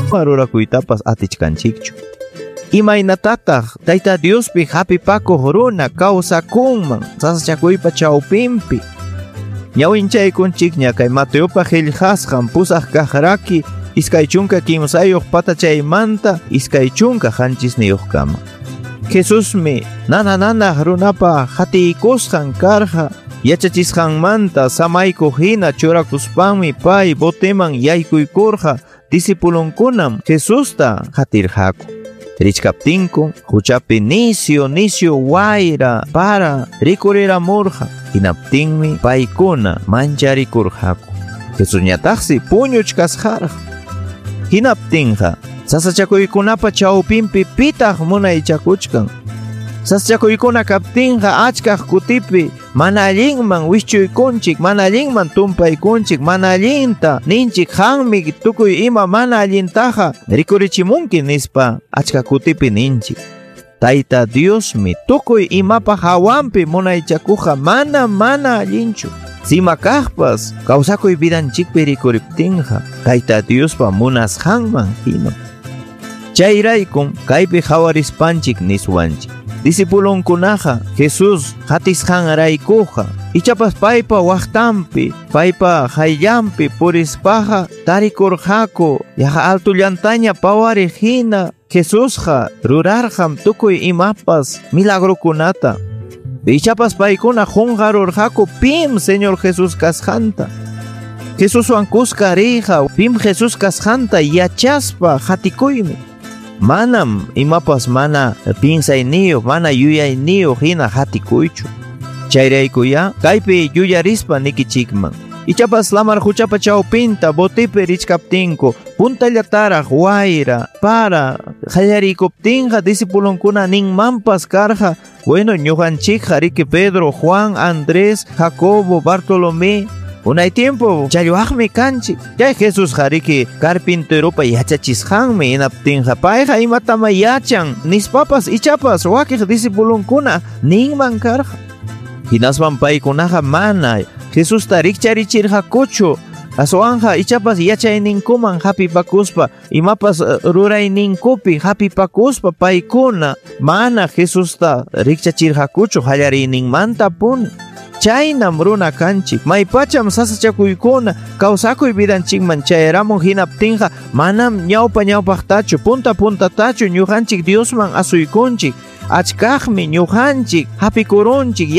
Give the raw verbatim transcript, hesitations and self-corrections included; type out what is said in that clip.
rurakuytapas atichkanchikchu. Imaynatataq Tayta Diospi hapipakuq runa kawsakunman sasachakuypa chawpinpi. Ñawinchaykunchik ña kay Mateopa qillqasqan pusaq kaq raki iskay chunka kimsayuq patachaymanta iskay chunka qanchisniyuqkama. Jesusmi nana nanaq runapa hatiykusqan karqa yachachisqanmanta samaykuq hina churakuspanmi pay boteman yaykuykurqa disipulunkunam Jesusta hatirqaku. Richkaptinku huchapi nisio nisio wayra para rikuriramurqa hinaptinmi paykuna mancharikurqaku. Jesusñataqsi puñuchkasqarqa. Hinaptinqa sasachakuykunapa chawpinpi pitaq munaychakuchkan. Sasachakuykuna kaptinqa achkaq kutipi mana allinman wischuykunchik, mana allinman tumpaykunchik, mana allinta ninchik qanmi tukuy ima mana allintaqa rikurichimunki nispa achka kutipi ninchik. Tayta Diosmi tukuy imapa hawanpi munaychakuqa mana mana allinchu. Sima kaqpas kawsakuy vidanchikpi rikuriptinqa Tayta Diospa munasqanman hina. Chayraykum kaypi hawarispanchik niswanchik. Disipulunkunaqa Jesus hatisqanraykuqa ichapas paypa waqtanpi paypa hayllanpi purispaqa tarikurqaku yaqa altullantaña pawariq hina Jesusqa rurarqam tukuy imapas milagrukunata. Ichapas paykuna qunqarurqaku pim Señor Jesus kasqanta. Jesuswan kusqariyqa pim Jesus kasqanta yachaspa hatikuymi. Manam imapas mana pinsayniyo, mana yuyayniyo hina hatikuychu. Chayraykuya kaypi yuyarispa nikichikman. Ichapas lamar huchapa chawpinta botipi richkaptinku puntallataraq wayra para qallarikuptinqa disipulunkuna ninmanpas karqa bueno ñuqanchikqa riki Pedro, Juan, Andrés, Jacobo, Bartolomé unay tiempo challwaqmi kanchik. Chay Jesus qariki carpinteropa yachachisqanmi hinaptinqa payqa imatama yachan nispapas ichapas wakiq disipulunkuna ninman karqa. Hinaspan paykunaqa mana Jesusta rikcharichirqakuchu aswanja ichapas yachayninkuman hapipakuspa imapas rurayninkupi hapipakuspa paykuna mana Jesusta rikchachirqakuchu qallariyninmanta puni. Chaynam runa kanchik maypacham sasachakuykuna kawsakuy vidanchikman chayaramun hinaptinqa manam ñawpa ñawpaqtachu punta puntatachu ñuqanchik Diosman asuykunchik achkaqmi ñuqanchik hapikurunchik